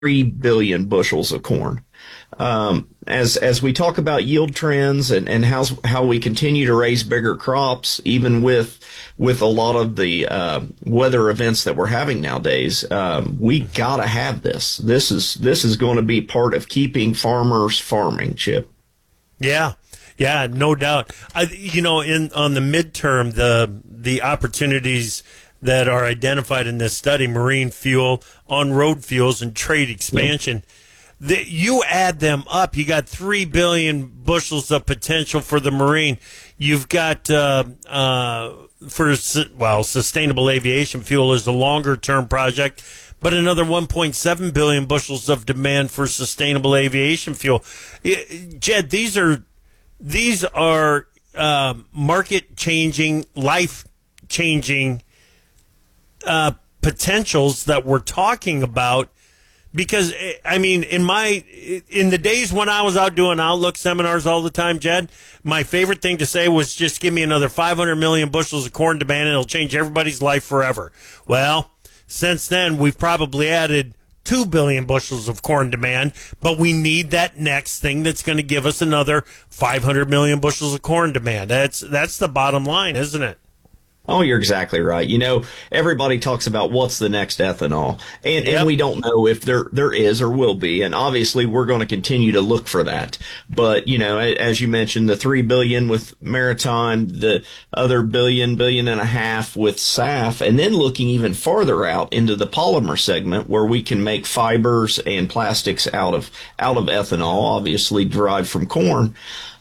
3 billion bushels of corn. As we talk about yield trends and how we continue to raise bigger crops, even with a lot of the weather events that we're having nowadays, we gotta have this. This is going to be part of keeping farmers farming, Chip. Yeah. Yeah, no doubt. On the midterm, the opportunities that are identified in this study, marine fuel, on-road fuels, and trade expansion, you add them up, you got 3 billion bushels of potential for the marine. You've got, sustainable aviation fuel is a longer-term project, but another 1.7 billion bushels of demand for sustainable aviation fuel. Jed, these are market-changing, life-changing potentials that we're talking about. Because, I mean, in the days when I was out doing Outlook seminars all the time, Jed, my favorite thing to say was just give me another 500 million bushels of corn demand and it'll change everybody's life forever. Well, since then, we've probably added 2 billion bushels of corn demand, but we need that next thing that's going to give us another 500 million bushels of corn demand. That's the bottom line, isn't it? Oh, you're exactly right. Everybody talks about what's the next ethanol, and we don't know if there is or will be. And obviously, we're going to continue to look for that. But, as you mentioned, the 3 billion with maritime, the other billion and a half with SAF, and then looking even farther out into the polymer segment where we can make fibers and plastics out of ethanol, obviously derived from corn.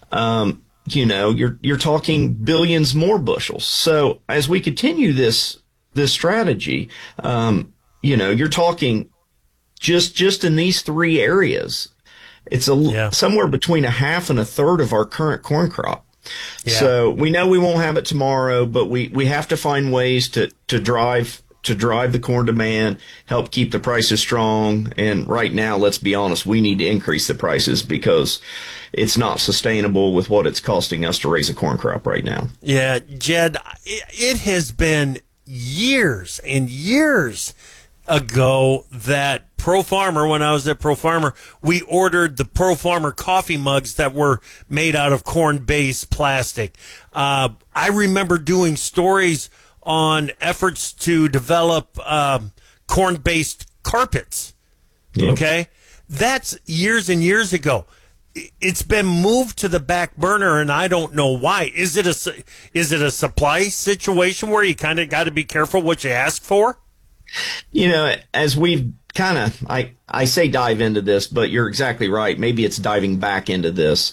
You're talking billions more bushels. So as we continue this strategy, you're talking just in these three areas, it's somewhere between a half and a third of our current corn crop. Yeah. So we know we won't have it tomorrow, but we have to find ways to drive the corn demand, help keep the prices strong. And right now, let's be honest, we need to increase the prices because it's not sustainable with what it's costing us to raise a corn crop right now. Yeah, Jed, it has been years and years ago that Pro Farmer, when I was at Pro Farmer, we ordered the Pro Farmer coffee mugs that were made out of corn-based plastic. I remember doing stories on efforts to develop corn-based carpets. Yep. Okay? That's years and years ago. It's been moved to the back burner, and I don't know why. Is it a supply situation where you kind of got to be careful what you ask for? As we've kind of, I say dive into this, but you're exactly right. Maybe it's diving back into this.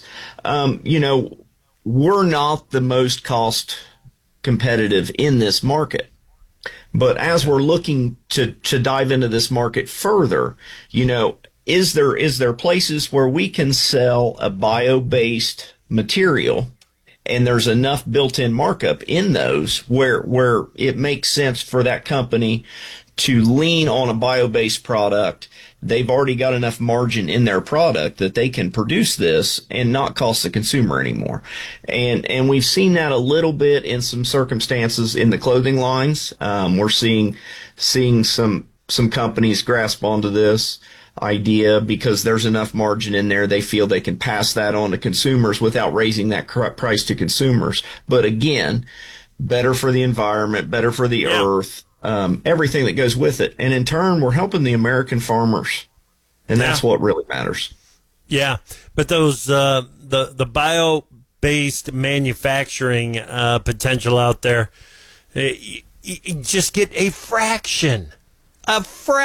We're not the most cost competitive in this market. But as we're looking to dive into this market further, is there places where we can sell a bio-based material and there's enough built-in markup in those where it makes sense for that company to lean on a bio-based product? They've already got enough margin in their product that they can produce this and not cost the consumer anymore. And we've seen that a little bit in some circumstances in the clothing lines. We're seeing some companies grasp onto this idea because there's enough margin in there. They feel they can pass that on to consumers without raising that price to consumers. But again, better for the environment, better for the earth. Everything that goes with it. And in turn, we're helping the American farmers. And that's what really matters. Yeah. But those, the bio-based manufacturing, potential out there, you just get a fraction of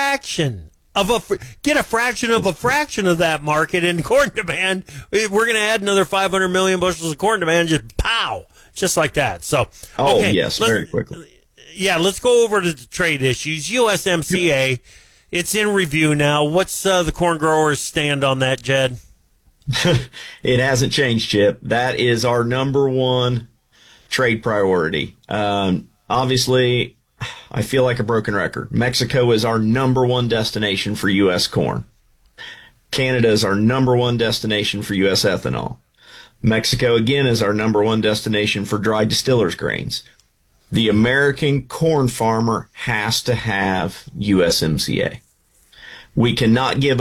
a fraction of that market in corn demand. We're going to add another 500 million bushels of corn demand, just like that. So, okay, yes, very quickly. Yeah, let's go over to the trade issues. USMCA, it's in review now. What's the corn growers' stand on that, Jed? It hasn't changed, Chip. That is our number one trade priority. Obviously, I feel like a broken record. Mexico is our number one destination for U.S. corn. Canada is our number one destination for U.S. ethanol. Mexico, again, is our number one destination for dried distillers grains. The American corn farmer has to have USMCA. We cannot give